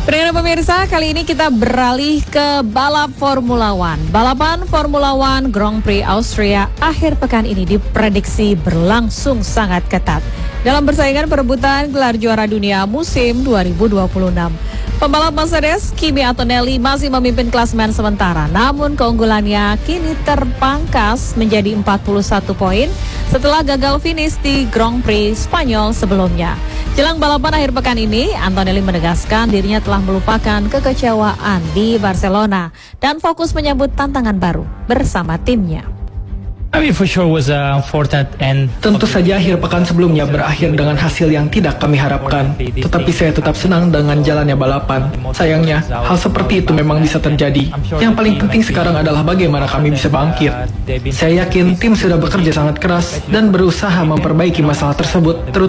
Pendengar pemirsa, kali ini kita beralih ke balap Formula One. Balapan Formula One Grand Prix Austria akhir pekan ini diprediksi berlangsung sangat ketat dalam persaingan perebutan gelar juara dunia musim 2026. Pembalap Mercedes Kimi Antonelli masih memimpin klasemen sementara, namun keunggulannya kini terpangkas menjadi 41 poin setelah gagal finish di Grand Prix Spanyol sebelumnya. Jelang balapan akhir pekan ini, Antonelli menegaskan dirinya telah melupakan kekecewaan di Barcelona dan fokus menyambut tantangan baru bersama timnya. Tentu saja akhir pekan sebelumnya berakhir dengan hasil yang tidak kami harapkan. Tetapi saya tetap senang dengan jalannya balapan. Sayangnya, hal seperti itu memang bisa terjadi. Yang paling penting sekarang adalah bagaimana kami bisa bangkit. Saya yakin tim sudah bekerja sangat keras dan berusaha memperbaiki masalah tersebut, terutama